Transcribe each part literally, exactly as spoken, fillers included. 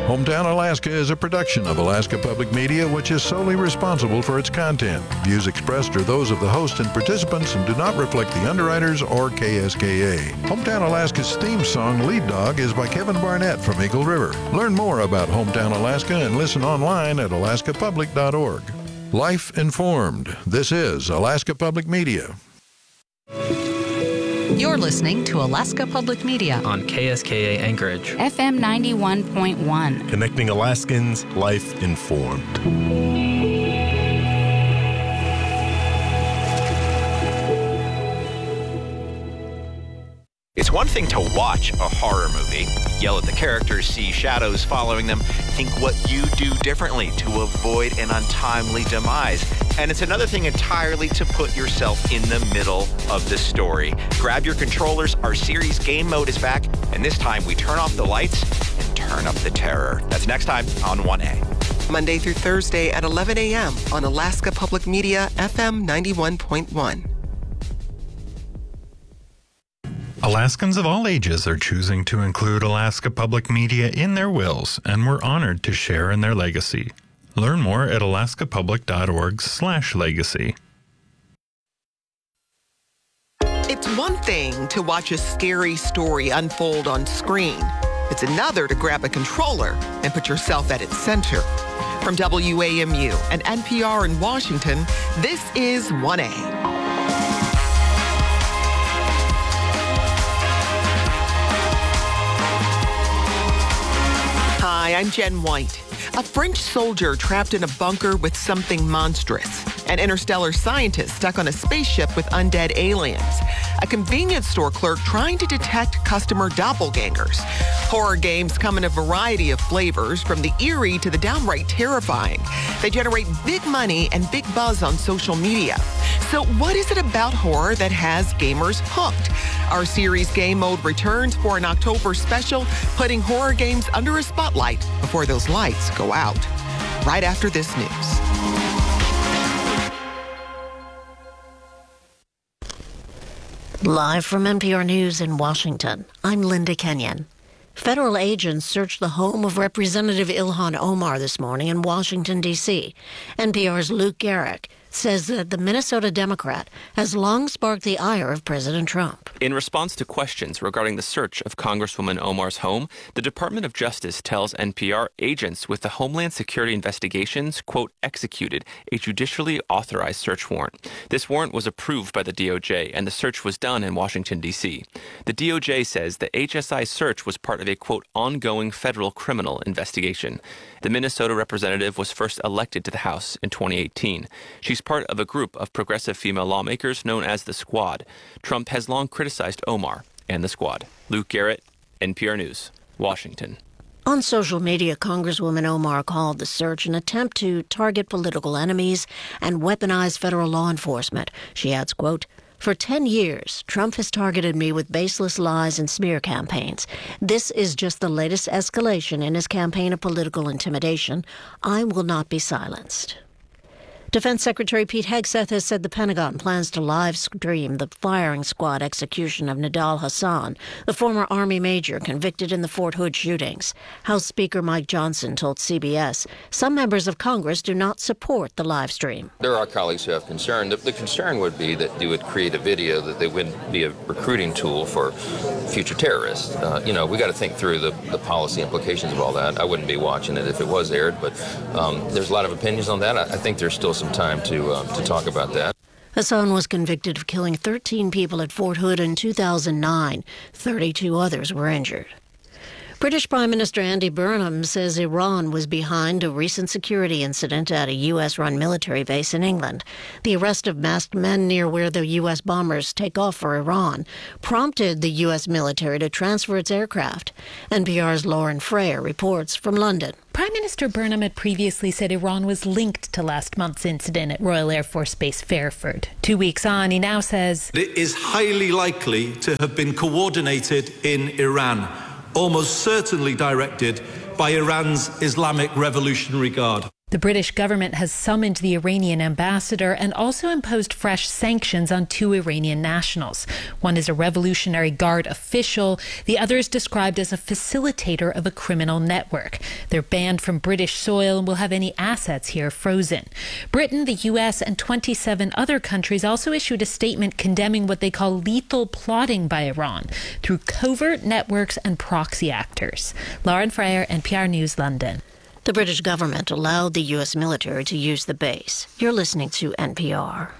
Hometown Alaska is a production of Alaska Public Media, which is solely responsible for its content. Views expressed are those of the host and participants and do not reflect the underwriters or K S K A. Hometown Alaska's theme song, Lead Dog, is by Kevin Barnett from Eagle River. Learn more about Hometown Alaska and listen online at alaska public dot org. Life Informed. This is Alaska Public Media. You're listening to Alaska Public Media on K S K A Anchorage, F M ninety-one point one. Connecting Alaskans, Life Informed. It's one thing to watch a horror movie, yell at the characters, see shadows following them, think what you do differently to avoid an untimely demise. And it's another thing entirely to put yourself in the middle of the story. Grab your controllers, our series Game Mode is back, and this time we turn off the lights and turn up the terror. That's next time on one A. Monday through Thursday at eleven a.m. on Alaska Public Media, F M ninety-one point one. Alaskans of all ages are choosing to include Alaska Public Media in their wills, and we're honored to share in their legacy. Learn more at alaska public dot org slash legacy. It's one thing to watch a scary story unfold on screen. It's another to grab a controller and put yourself at its center. From W A M U and N P R in Washington, this is one A. Hi, I'm Jen White. A French soldier trapped in a bunker with something monstrous. An interstellar scientist stuck on a spaceship with undead aliens. A convenience store clerk trying to detect customer doppelgangers. Horror games come in a variety of flavors, from the eerie to the downright terrifying. They generate big money and big buzz on social media. So what is it about horror that has gamers hooked? Our series Game Mode returns for an October special, putting horror games under a spotlight before those lights go out. Right after this news. Live from N P R News in Washington, I'm Linda Kenyon. Federal agents searched the home of Representative Ilhan Omar this morning in Washington, D C N P R's Luke Garrick says that the Minnesota Democrat has long sparked the ire of President Trump. In response to questions regarding the search of Congresswoman Omar's home, the Department of Justice tells N P R agents with the Homeland Security Investigations, quote, executed a judicially authorized search warrant. This warrant was approved by the D O J, and the search was done in Washington, D C The D O J says the H S I search was part of a, quote, ongoing federal criminal investigation. The Minnesota representative was first elected to the House in twenty eighteen. She's part of a group of progressive female lawmakers known as the Squad. Trump has long criticized Omar and the Squad. Luke Garrett, N P R News, Washington. On social media, Congresswoman Omar called the search an attempt to target political enemies and weaponize federal law enforcement. She adds, quote, for ten years, Trump has targeted me with baseless lies and smear campaigns. This is just the latest escalation in his campaign of political intimidation. I will not be silenced. Defense Secretary Pete Hegseth has said the Pentagon plans to live stream the firing squad execution of Nidal Hasan, the former Army major convicted in the Fort Hood shootings. House Speaker Mike Johnson told C B S some members of Congress do not support the live stream. There are colleagues who have concern. The, the concern would be that you would create a video that they wouldn't be a recruiting tool for future terrorists. Uh, you know, we got to think through the, the policy implications of all that. I wouldn't be watching it if it was aired, but um, there's a lot of opinions on that. I, I think there's still some time to uh, to talk about that. Hassan was convicted of killing thirteen people at Fort Hood in two thousand nine. thirty-two others were injured. British Prime Minister Andy Burnham says Iran was behind a recent security incident at a U S-run military base in England. The arrest of masked men near where the U S bombers take off for Iran prompted the U S military to transfer its aircraft. N P R's Lauren Freyer reports from London. Prime Minister Burnham had previously said Iran was linked to last month's incident at Royal Air Force Base Fairford. Two weeks on, he now says it is highly likely to have been coordinated in Iran, almost certainly directed by Iran's Islamic Revolutionary Guard. The British government has summoned the Iranian ambassador and also imposed fresh sanctions on two Iranian nationals. One is a Revolutionary Guard official. The other is described as a facilitator of a criminal network. They're banned from British soil and will have any assets here frozen. Britain, the U S, and twenty-seven other countries also issued a statement condemning what they call lethal plotting by Iran through covert networks and proxy actors. Lauren Freyer, N P R News, London. The British government allowed the U S military to use the base. You're listening to N P R.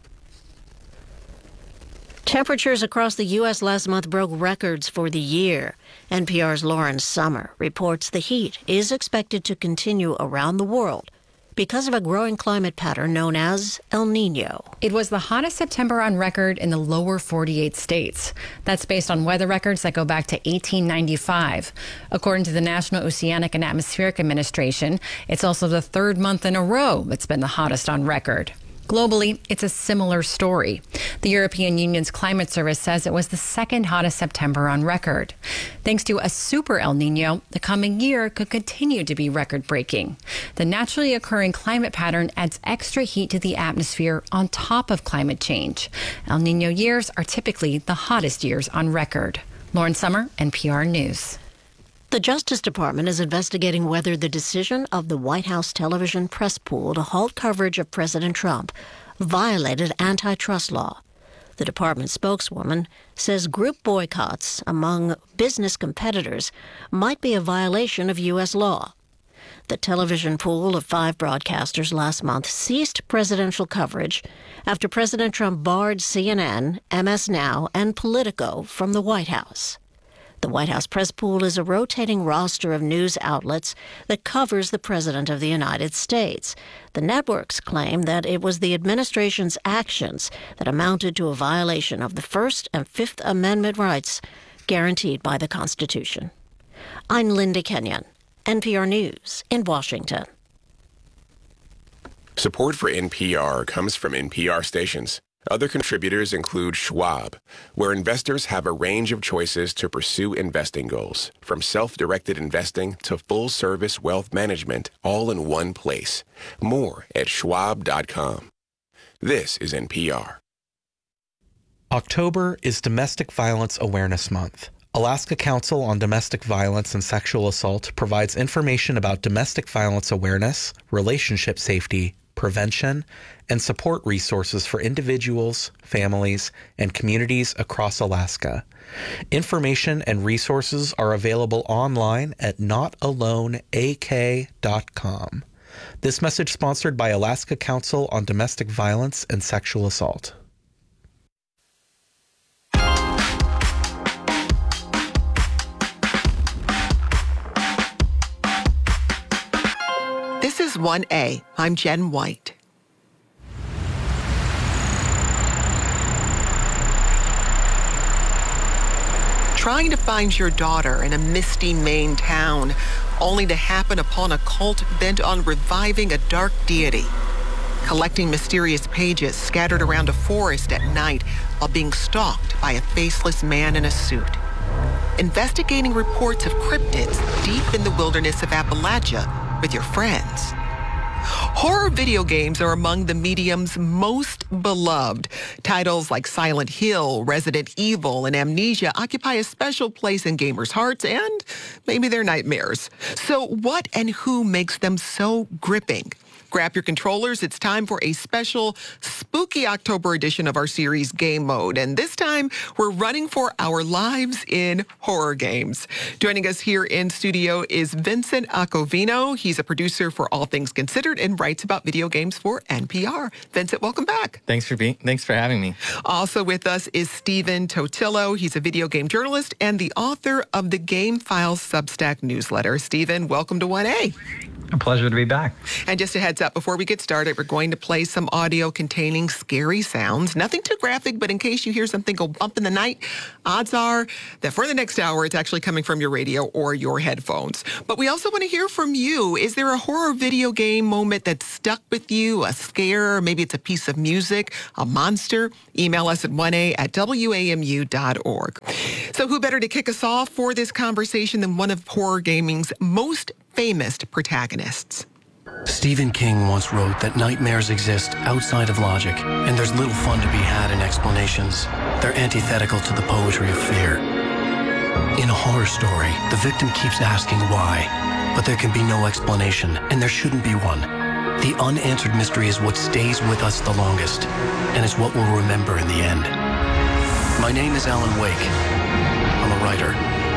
Temperatures across the U S last month broke records for the year. N P R's Lauren Sommer reports the heat is expected to continue around the world because of a growing climate pattern known as El Nino. It was the hottest September on record in the lower forty-eight states. That's based on weather records that go back to eighteen ninety-five. According to the National Oceanic and Atmospheric Administration, it's also the third month in a row that's been the hottest on record. Globally, it's a similar story. The European Union's climate service says it was the second hottest September on record. Thanks to a super El Nino, the coming year could continue to be record-breaking. The naturally occurring climate pattern adds extra heat to the atmosphere on top of climate change. El Nino years are typically the hottest years on record. Lauren Sommer, N P R News. The Justice Department is investigating whether the decision of the White House television press pool to halt coverage of President Trump violated antitrust law. The department spokeswoman says group boycotts among business competitors might be a violation of U S law. The television pool of five broadcasters last month ceased presidential coverage after President Trump barred C N N, M S Now, and Politico from the White House. The White House press pool is a rotating roster of news outlets that covers the President of the United States. The networks claim that it was the administration's actions that amounted to a violation of the First and Fifth Amendment rights guaranteed by the Constitution. I'm Linda Kenyon, N P R News in Washington. Support for N P R comes from N P R stations. Other contributors include Schwab, where investors have a range of choices to pursue investing goals, from self-directed investing to full-service wealth management, all in one place. More at schwab dot com. This is N P R. October is Domestic Violence Awareness Month. Alaska Council on Domestic Violence and Sexual Assault provides information about domestic violence awareness, relationship safety, prevention, and support resources for individuals, families, and communities across Alaska. Information and resources are available online at not alone a k dot com. This message sponsored by Alaska Council on Domestic Violence and Sexual Assault. This is one A. I'm Jen White. Trying to find your daughter in a misty Maine town, only to happen upon a cult bent on reviving a dark deity. Collecting mysterious pages scattered around a forest at night while being stalked by a faceless man in a suit. Investigating reports of cryptids deep in the wilderness of Appalachia with your friends. Horror video games are among the medium's most beloved. Titles like Silent Hill, Resident Evil, and Amnesia occupy a special place in gamers' hearts and maybe their nightmares. So what and who makes them so gripping? Grab your controllers. It's time for a special spooky October edition of our series Game Mode. And this time, we're running for our lives in horror games. Joining us here in studio is Vincent Acovino. He's a producer for All Things Considered and writes about video games for N P R. Vincent, welcome back. Thanks for being, thanks for having me. Also with us is Stephen Totillo. He's a video game journalist and the author of the Game Files Substack newsletter. Stephen, welcome to one A. A pleasure to be back. And just a heads up, before we get started, we're going to play some audio containing scary sounds. Nothing too graphic, but in case you hear something go bump in the night, odds are that for the next hour, it's actually coming from your radio or your headphones. But we also want to hear from you. Is there a horror video game moment that stuck with you, a scare, maybe it's a piece of music, a monster? Email us at one a at w a m u dot org. So who better to kick us off for this conversation than one of horror gaming's most famous protagonists? Stephen King once wrote that nightmares exist outside of logic, and there's little fun to be had in explanations. They're antithetical to the poetry of fear. In a horror story, the victim keeps asking why, but there can be no explanation, and there shouldn't be one. The unanswered mystery is what stays with us the longest, and is what we'll remember in the end. My name is Alan Wake. I'm a writer.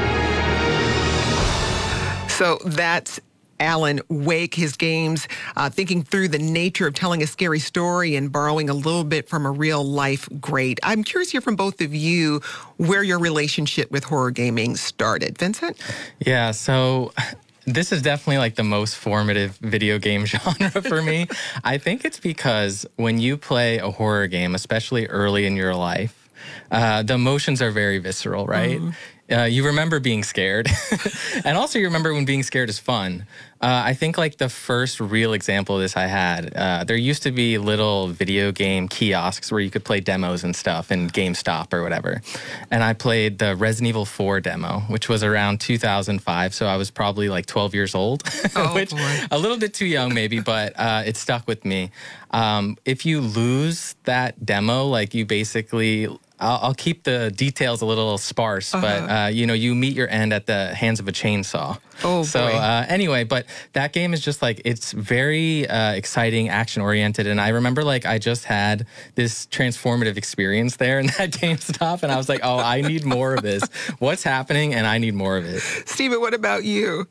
So that's Alan Wake, his games, uh, thinking through the nature of telling a scary story and borrowing a little bit from a real-life great. I'm curious to hear from both of you where your relationship with horror gaming started. Vincent? Yeah, so this is definitely like the most formative video game genre for me. I think it's because when you play a horror game, especially early in your life, uh, the emotions are very visceral, right? Mm. Uh, you remember being scared. And also you remember when being scared is fun. Uh, I think like the first real example of this I had, uh, there used to be little video game kiosks where you could play demos and stuff in GameStop or whatever. And I played the Resident Evil four demo, which was around two thousand five. So I was probably like twelve years old, oh, which boy. A little bit too young maybe, but uh, it stuck with me. Um, if you lose that demo, like you basically... I'll, I'll keep the details a little sparse, uh-huh. but, uh, you know, you meet your end at the hands of a chainsaw. Oh, so, boy. Uh, anyway, but that game is just like, it's very uh, exciting, action-oriented, and I remember, like, I just had this transformative experience there in that GameStop, and I was like, oh, I need more of this. What's happening? And I need more of it. Stephen, what about you?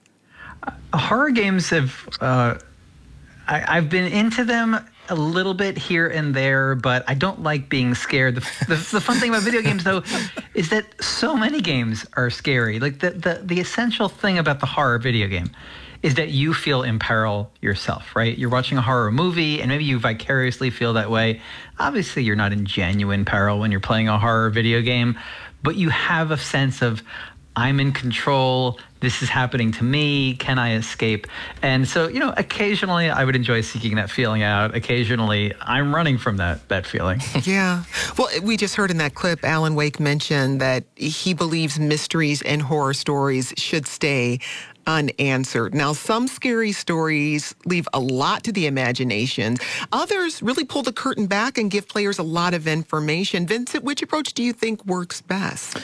Uh, horror games have, uh, I, I've been into them a little bit here and there, but I don't like being scared. The, the, the fun thing about video games, though, is that so many games are scary. Like the, the, the essential thing about the horror video game is that you feel in peril yourself, right? You're watching a horror movie, and maybe you vicariously feel that way. Obviously, you're not in genuine peril when you're playing a horror video game, but you have a sense of, I'm in control. This is happening to me. Can I escape? And so, you know, occasionally I would enjoy seeking that feeling out. Occasionally I'm running from that that feeling. Yeah. Well, we just heard in that clip, Alan Wake mentioned that he believes mysteries and horror stories should stay unanswered. Now, some scary stories leave a lot to the imagination. Others really pull the curtain back and give players a lot of information. Vincent, which approach do you think works best?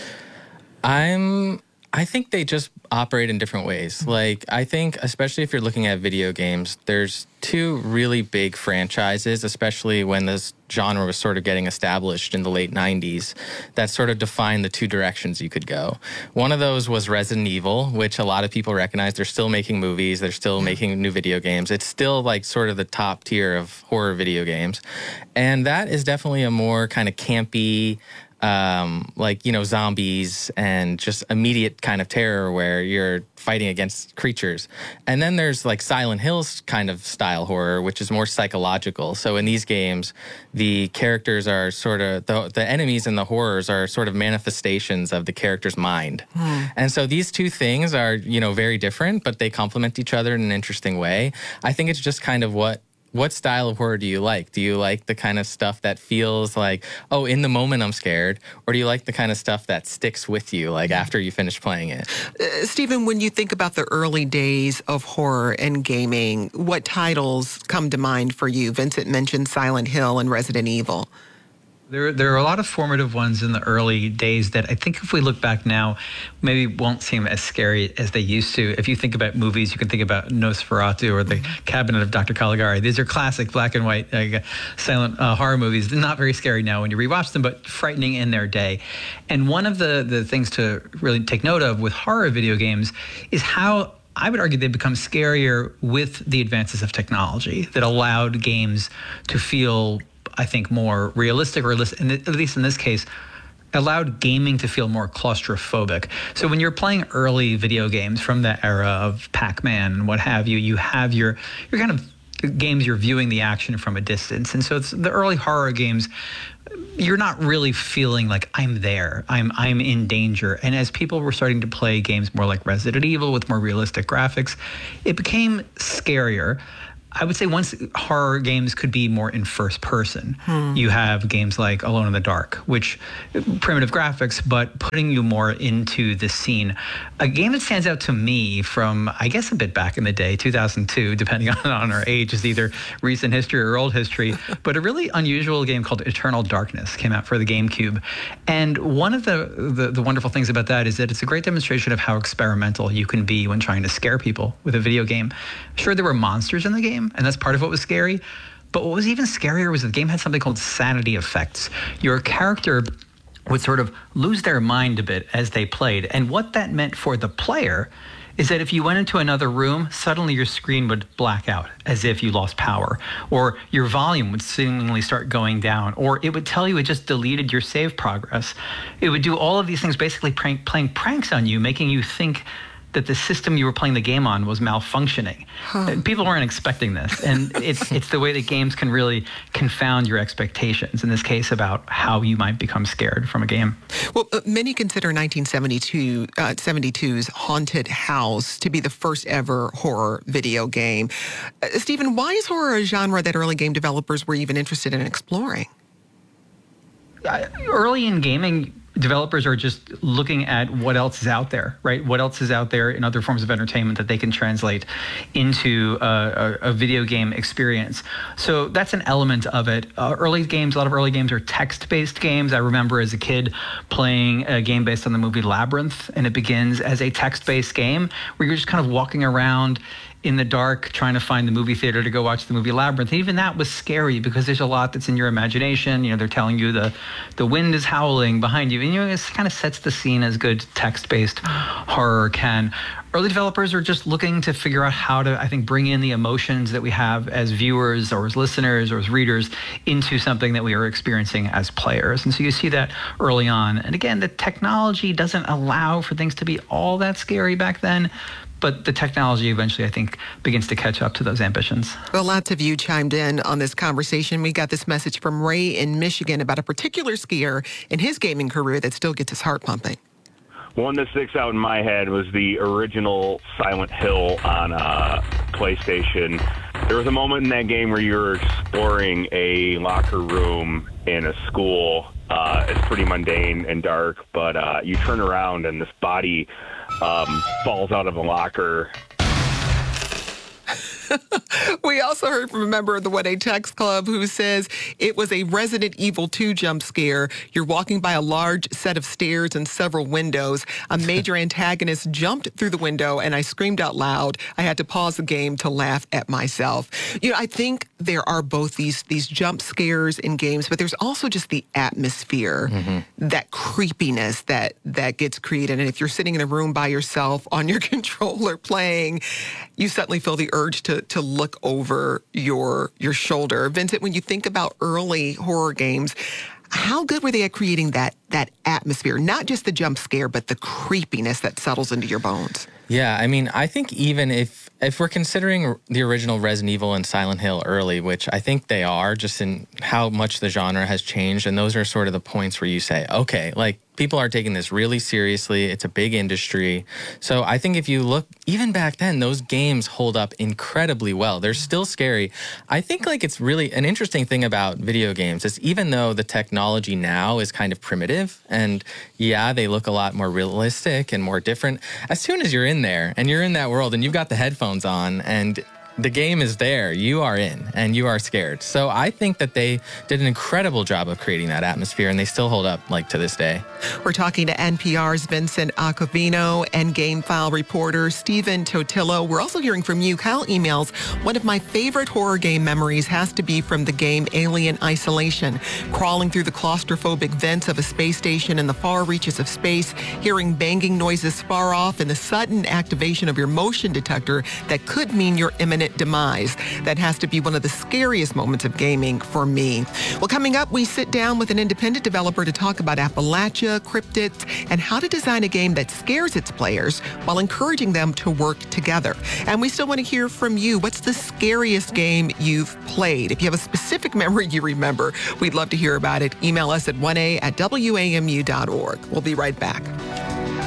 I'm, I think they just operate in different ways. Like, I think, especially if you're looking at video games, there's two really big franchises, especially when this genre was sort of getting established in the late nineties, that sort of defined the two directions you could go. One of those was Resident Evil, which a lot of people recognize. They're still making movies. They're still making new video games. It's still like sort of the top tier of horror video games. And that is definitely a more kind of campy, Um, like, you know, zombies and just immediate kind of terror where you're fighting against creatures. And then there's like Silent Hill's kind of style horror, which is more psychological. So in these games, the characters are sort of, the, the enemies and the horrors are sort of manifestations of the character's mind. Hmm. And so these two things are, you know, very different, but they complement each other in an interesting way. I think it's just kind of what What style of horror do you like? Do you like the kind of stuff that feels like, oh, in the moment I'm scared? Or do you like the kind of stuff that sticks with you, like after you finish playing it? Uh, Stephen, when you think about the early days of horror and gaming, what titles come to mind for you? Vincent mentioned Silent Hill and Resident Evil. There, there are a lot of formative ones in the early days that I think if we look back now, maybe won't seem as scary as they used to. If you think about movies, you can think about Nosferatu or The Cabinet of Doctor Caligari. These are classic black and white uh, silent uh, horror movies. They're not very scary now when you rewatch them, but frightening in their day. And one of the, the things to really take note of with horror video games is how I would argue they've become scarier with the advances of technology that allowed games to feel, I think, more realistic, or at least in this case, allowed gaming to feel more claustrophobic. So when you're playing early video games from the era of Pac-Man and what have you, you have your, your kind of games, you're viewing the action from a distance. And so it's the early horror games, you're not really feeling like I'm there, I'm I'm in danger. And as people were starting to play games more like Resident Evil with more realistic graphics, it became scarier. I would say once horror games could be more in first person. Hmm. You have games like Alone in the Dark, which primitive graphics, but putting you more into the scene. A game that stands out to me from, I guess, a bit back in the day, two thousand two, depending on, on our age, is either recent history or old history, but a really unusual game called Eternal Darkness came out for the GameCube. And one of the, the, the wonderful things about that is that it's a great demonstration of how experimental you can be when trying to scare people with a video game. Sure, there were monsters in the game, and that's part of what was scary, but what was even scarier was the game had something called sanity effects. Your character would sort of lose their mind a bit as they played. And what that meant for the player is that if you went into another room, suddenly your screen would black out as if you lost power, or your volume would seemingly start going down, or it would tell you it just deleted your save progress. It would do all of these things, basically prank, playing pranks on you, making you think that the system you were playing the game on was malfunctioning. Huh. People weren't expecting this. And it's it's the way that games can really confound your expectations, in this case about how you might become scared from a game. Well, uh, many consider nineteen seventy-two, uh, seventy-two's Haunted House to be the first ever horror video game. Uh, Stephen, why is horror a genre that early game developers were even interested in exploring? Uh, early in gaming, developers are just looking at what else is out there, right? What else is out there in other forms of entertainment that they can translate into a, a, a video game experience. So that's an element of it. Uh, early games, a lot of early games are text-based games. I remember as a kid playing a game based on the movie Labyrinth, and it begins as a text-based game where you're just kind of walking around in the dark trying to find the movie theater to go watch the movie Labyrinth. Even that was scary because there's a lot that's in your imagination. You know, they're telling you the the wind is howling behind you, and you know, it kind of sets the scene as good text-based horror can. Early developers are just looking to figure out how to, I think, bring in the emotions that we have as viewers or as listeners or as readers into something that we are experiencing as players. And so you see that early on. And again, the technology doesn't allow for things to be all that scary back then, but the technology eventually, I think, begins to catch up to those ambitions. Well, lots of you chimed in on this conversation. We got this message from Ray in Michigan about a particular skier in his gaming career that still gets his heart pumping. One that sticks out in my head was the original Silent Hill on uh, PlayStation. There was a moment in that game where you were exploring a locker room in a school. Uh, it's pretty mundane and dark, but uh, you turn around and this body um, falls out of a locker. We also heard from a member of the one eight Text Club who says it was a Resident Evil two jump scare. You're walking by a large set of stairs and several windows. A major antagonist jumped through the window, and I screamed out loud. I had to pause the game to laugh at myself. You know, I think there are both these these jump scares in games, but there's also just the atmosphere, mm-hmm. that creepiness that that gets created. And if you're sitting in a room by yourself on your controller playing, you suddenly feel the urge to to look over your your shoulder. Vincent, when you think about early horror games, how good were they at creating that that atmosphere? Not just the jump scare, but the creepiness that settles into your bones. Yeah, I mean, I think even if if we're considering the original Resident Evil and Silent Hill early, which I think they are, just in how much the genre has changed, and those are sort of the points where you say, okay, like, people are taking this really seriously. It's a big industry. So I think if you look, even back then, those games hold up incredibly well. They're still scary. I think like it's really an interesting thing about video games is even though the technology now is kind of primitive and yeah, they look a lot more realistic and more different, as soon as you're in there and you're in that world and you've got the headphones on and the game is there, you are in, and you are scared. So I think that they did an incredible job of creating that atmosphere, and they still hold up, like, to this day. We're talking to N P R's Vincent Acovino and GameFile reporter Stephen Totillo. We're also hearing from you. Kyle emails, one of my favorite horror game memories has to be from the game Alien Isolation. Crawling through the claustrophobic vents of a space station in the far reaches of space, hearing banging noises far off, and the sudden activation of your motion detector that could mean your imminent demise. That has to be one of the scariest moments of gaming for me. Well, coming up, we sit down with an independent developer to talk about Appalachia, cryptids, and how to design a game that scares its players while encouraging them to work together. And we still want to hear from you. What's the scariest game you've played? If you have a specific memory you remember, we'd love to hear about it. Email us at one a at W A M U dot org. We'll be right back.